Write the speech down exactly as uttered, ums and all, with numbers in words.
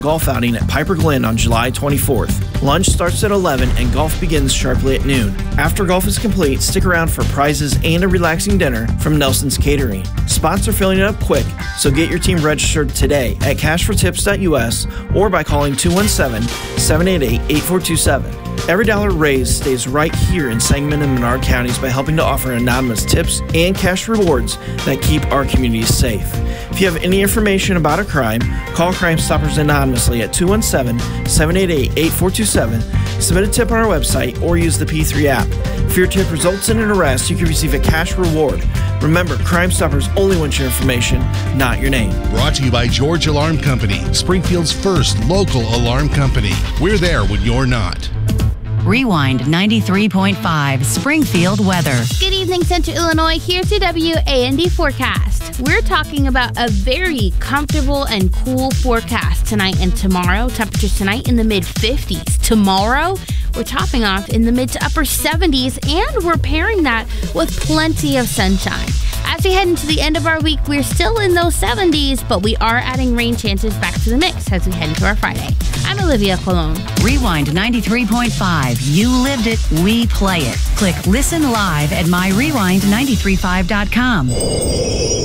golf outing at Piper Glen on July twenty-fourth. Lunch starts at eleven and golf begins sharply at noon. After golf is complete, stick around for prizes and a relaxing dinner from Nelson's Catering. Spots are filling up quick, so get your team registered today at cash for tips dot U S or by calling two one seven, seven eight eight, eight four two seven. Every dollar raised stays right here in Sangamon and Menard counties by helping to offer anonymous tips and cash rewards that keep our communities safe. If you have any information about a crime, call Crime Stoppers anonymously at two one seven, seven eight eight, eight four two seven, submit a tip on our website, or use the P three app. If your tip results in an arrest, you can receive a cash reward. Remember, Crime Stoppers only want your information, not your name. Brought to you by George Alarm Company, Springfield's first local alarm company. We're there when you're not. Rewind ninety-three point five Springfield weather. Good evening, Central Illinois. Here's your W A N D forecast. We're talking about a very comfortable and cool forecast tonight and tomorrow. Temperatures tonight in the mid fifties. Tomorrow, we're topping off in the mid to upper seventies, and we're pairing that with plenty of sunshine. As we head into the end of our week, we're still in those seventies, but we are adding rain chances back to the mix as we head into our Friday. I'm Olivia Colon. Rewind ninety-three point five. You lived it, we play it. Click Listen Live at my rewind nine three five dot com.